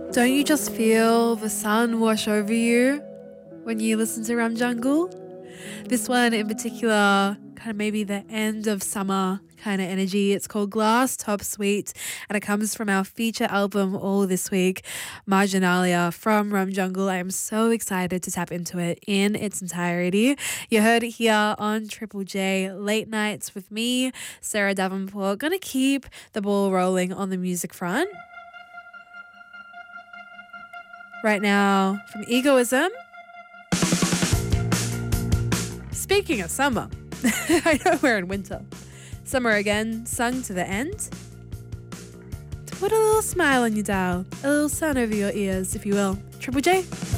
Don't you just feel the sun wash over you when you listen to Rum Jungle? This one in particular, kind of maybe the end of summer kind of energy. It's called Glass Top Suite, and it comes from our feature album All This Week, Marginalia from Rum Jungle. I am so excited to tap into it in its entirety. You heard it here on Triple J Late Nights with me, Sarah Davenport. Gonna keep the ball rolling on the music front. Right now, from Egoism. Speaking of summer, I know we're in winter. Summer again, sung to the end. To put a little smile on your dial, a little sun over your ears, if you will. Triple J.